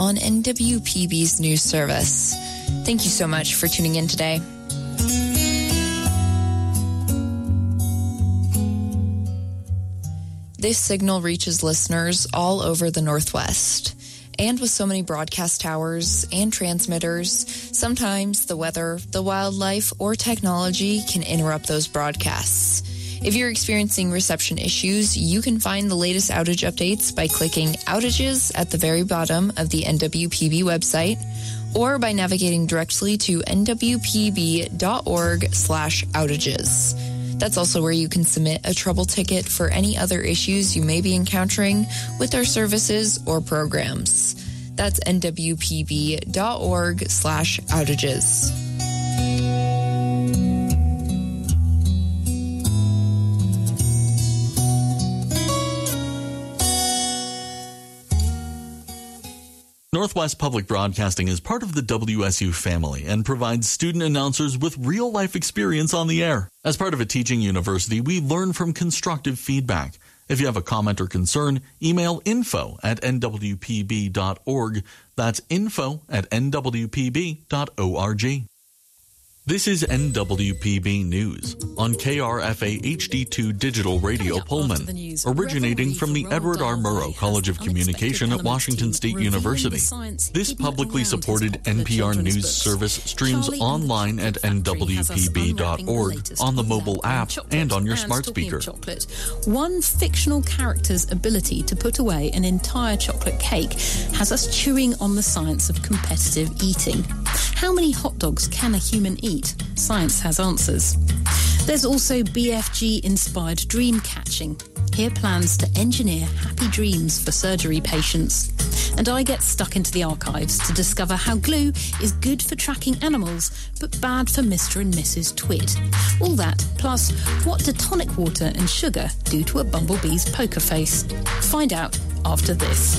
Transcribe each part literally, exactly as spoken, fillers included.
on N W P B's news service. Thank you so much for tuning in today. This signal reaches listeners all over the Northwest. And with so many broadcast towers and transmitters, sometimes the weather, the wildlife, or technology can interrupt those broadcasts. If you're experiencing reception issues, you can find the latest outage updates by clicking Outages at the very bottom of the N W P B website, or by navigating directly to n w p b dot org slash outages. That's also where you can submit a trouble ticket for any other issues you may be encountering with our services or programs. That's n w p b dot org slash outages. Northwest Public Broadcasting is part of the W S U family and provides student announcers with real-life experience on the air. As part of a teaching university, we learn from constructive feedback. If you have a comment or concern, email info at n w p b dot org. That's info at n w p b dot org. This is N W P B News on K R F A H D two Digital Radio Pullman, originating from the Edward R. Murrow College of Communication at Washington State University. This publicly supported N P R news service streams online at n w p b dot org, on the mobile app, and on your smart speaker. One fictional character's ability to put away an entire chocolate cake has us chewing on the science of competitive eating. How many hot dogs can a human eat? Science has answers. There's also B F G-inspired dream catching. Here plans to engineer happy dreams for surgery patients. And I get stuck into the archives to discover how glue is good for tracking animals, but bad for Mister and Missus Twit. All that, plus what do tonic water and sugar do to a bumblebee's poker face? Find out after this.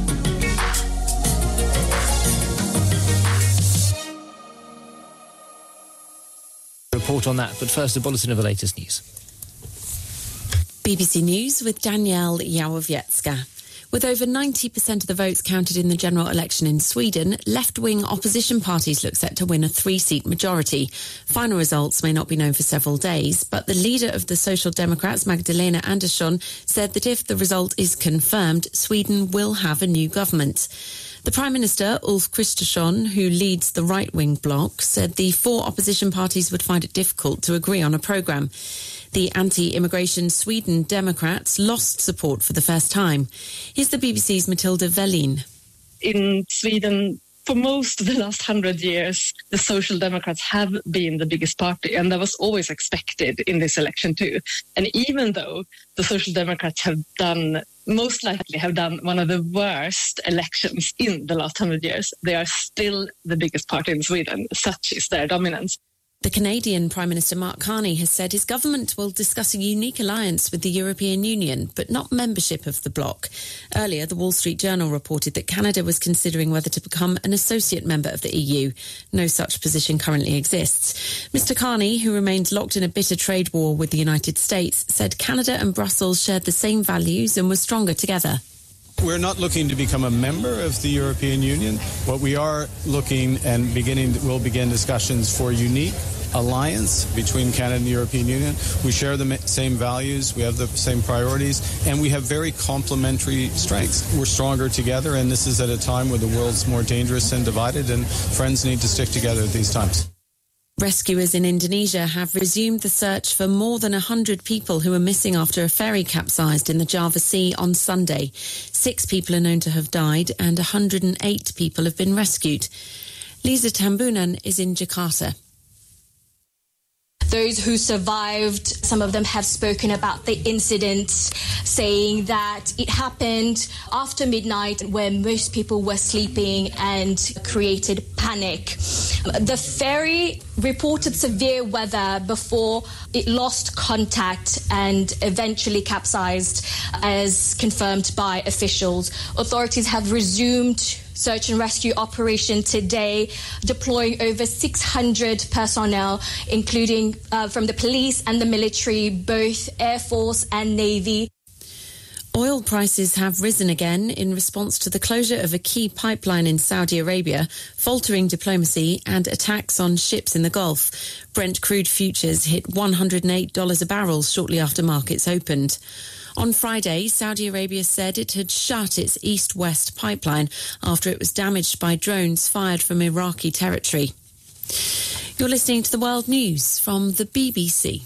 Report on that, but first a bulletin of the latest news. B B C News with Danielle Jałowiecka. With over ninety percent of the votes counted in the general election in Sweden, left-wing opposition parties look set to win a three-seat majority. Final results may not be known for several days, but the leader of the Social Democrats, Magdalena Andersson, said that if the result is confirmed, Sweden will have a new government. The Prime Minister, Ulf Kristersson, who leads the right-wing bloc, said the four opposition parties would find it difficult to agree on a programme. The anti-immigration Sweden Democrats lost support for the first time. Here's the B B C's Matilda Velin. In Sweden, for most of the last hundred years, the Social Democrats have been the biggest party, and that was always expected in this election too. And even though the Social Democrats have done, most likely have done one of the worst elections in the last hundred years, they are still the biggest party in Sweden. Such is their dominance. The Canadian Prime Minister Mark Carney has said his government will discuss a unique alliance with the European Union, but not membership of the bloc. Earlier, the Wall Street Journal reported that Canada was considering whether to become an associate member of the E U. No such position currently exists. Mister Carney, who remains locked in a bitter trade war with the United States, said Canada and Brussels shared the same values and were stronger together. We're not looking to become a member of the European Union. What we are looking and beginning, we'll begin discussions for unique alliance between Canada and the European Union. We share the same values, we have the same priorities, and we have very complementary strengths. We're stronger together, and this is at a time where the world's more dangerous and divided, and friends need to stick together at these times. Rescuers in Indonesia have resumed the search for more than one hundred people who were missing after a ferry capsized in the Java Sea on Sunday. Six people are known to have died and one hundred eight people have been rescued. Lisa Tambunan is in Jakarta. Those who survived, some of them have spoken about the incident, saying that it happened after midnight when most people were sleeping and created panic. The ferry reported severe weather before it lost contact and eventually capsized, as confirmed by officials. Authorities have resumed search and rescue operation today, deploying over six hundred personnel, including uh, from the police and the military, both Air Force and Navy. Oil prices have risen again in response to the closure of a key pipeline in Saudi Arabia, faltering diplomacy and attacks on ships in the Gulf. Brent crude futures hit one hundred eight dollars a barrel shortly after markets opened. On Friday, Saudi Arabia said it had shut its east-west pipeline after it was damaged by drones fired from Iraqi territory. You're listening to the World News from the B B C.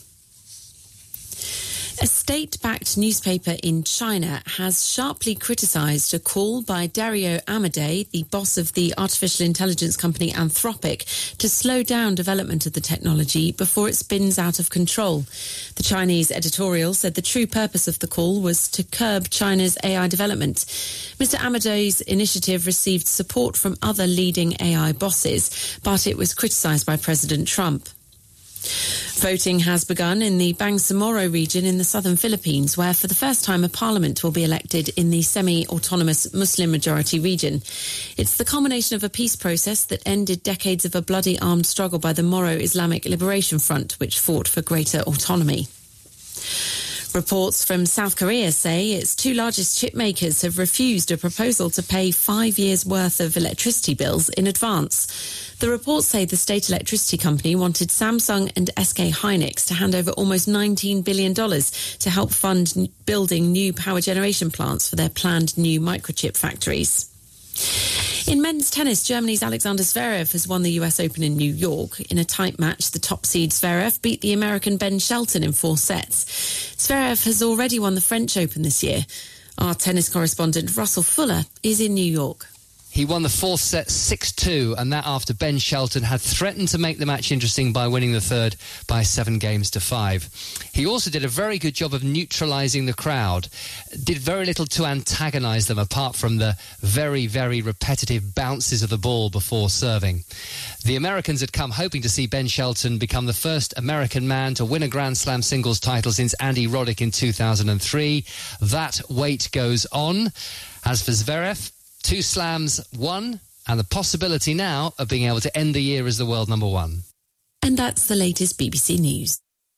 A state-backed newspaper in China has sharply criticised a call by Dario Amodei, the boss of the artificial intelligence company Anthropic, to slow down development of the technology before it spins out of control. The Chinese editorial said the true purpose of the call was to curb China's A I development. Mister Amodei's initiative received support from other leading A I bosses, but it was criticised by President Trump. Voting has begun in the Bangsamoro region in the southern Philippines, where for the first time a parliament will be elected in the semi-autonomous Muslim-majority region. It's the culmination of a peace process that ended decades of a bloody armed struggle by the Moro Islamic Liberation Front, which fought for greater autonomy. Reports from South Korea say its two largest chip makers have refused a proposal to pay five years' worth of electricity bills in advance. The reports say the state electricity company wanted Samsung and S K Hynix to hand over almost nineteen billion dollars to help fund n- building new power generation plants for their planned new microchip factories. In men's tennis, Germany's Alexander Zverev has won the U S Open in New York. In a tight match, the top seed Zverev beat the American Ben Shelton in four sets. Zverev has already won the French Open this year. Our tennis correspondent Russell Fuller is in New York. He won the fourth set six two, and that after Ben Shelton had threatened to make the match interesting by winning the third by seven games to five. He also did a very good job of neutralising the crowd, did very little to antagonise them apart from the very, very repetitive bounces of the ball before serving. The Americans had come hoping to see Ben Shelton become the first American man to win a Grand Slam singles title since Andy Roddick in two thousand three. That wait goes on. As for Zverev, two slams, won, and the possibility now of being able to end the year as the world number one. And that's the latest B B C News.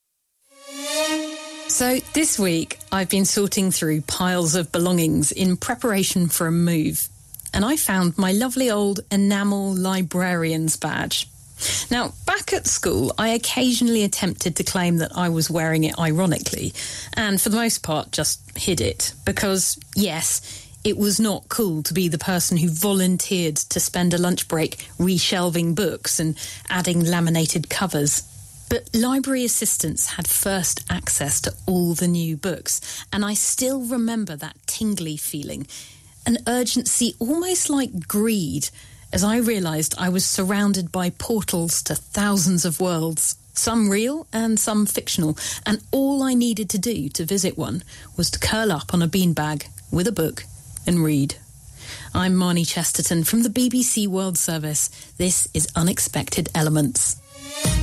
So this week, I've been sorting through piles of belongings in preparation for a move, and I found my lovely old enamel librarian's badge. Now, back at school, I occasionally attempted to claim that I was wearing it ironically, and for the most part just hid it, because, yes, it was not cool to be the person who volunteered to spend a lunch break reshelving books and adding laminated covers. But library assistants had first access to all the new books, and I still remember that tingly feeling, an urgency almost like greed, as I realised I was surrounded by portals to thousands of worlds, some real and some fictional, and all I needed to do to visit one was to curl up on a beanbag with a book and read. I'm Marnie Chesterton from the B B C World Service. This is Unexpected Elements.